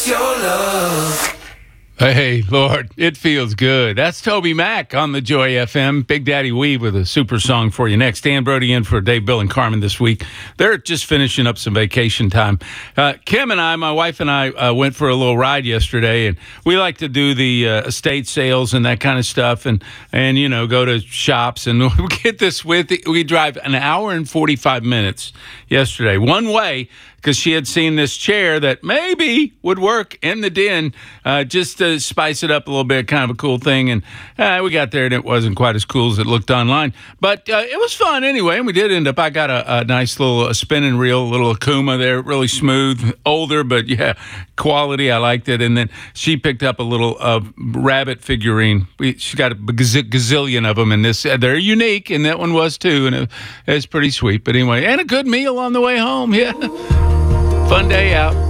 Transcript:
Your love. Hey, Lord, it feels good. That's Toby Mac on the Joy FM. Big Daddy Weave with a super song for you next. Dan Brody in for Dave, Bill, and Carmen this week. They're just finishing up some vacation time. Kim and I, my wife and I, went for a little ride yesterday, and we like to do the estate sales and that kind of stuff, and you know, go to shops. And we get this we drive an hour and 45 minutes yesterday, one way, because she had seen this chair that maybe would work in the den, just to spice it up a little bit, kind of a cool thing. And we got there, and it wasn't quite as cool as it looked online. But it was fun anyway, and we did end up, I got a nice little spinning reel, little Akuma there, really smooth, older, but yeah, quality. I liked it. And then she picked up a little rabbit figurine. She's got a gazillion of them in this. They're unique, and that one was too, and it's pretty sweet. But anyway, and a good meal on the way home, yeah. Fun day out.